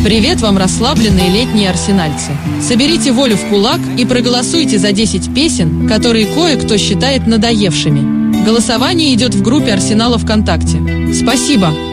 Привет вам, расслабленные летние арсенальцы. Соберите волю в кулак и проголосуйте за 10 песен, которые кое-кто считает надоевшими. Голосование идет в группе Арсенала ВКонтакте. Спасибо!